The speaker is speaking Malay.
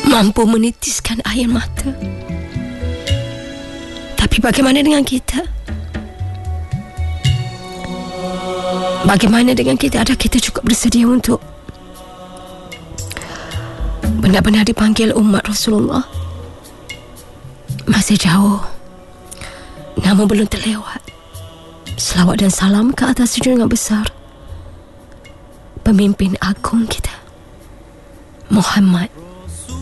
mampu menitiskan air mata. Tapi bagaimana dengan kita? Bagaimana dengan kita? Adakah kita cukup bersedia untuk benar-benar dipanggil umat Rasulullah? Masih jauh, namun belum terlewat. Selawat dan salam ke atas junjungan besar pemimpin agung kita, Muhammad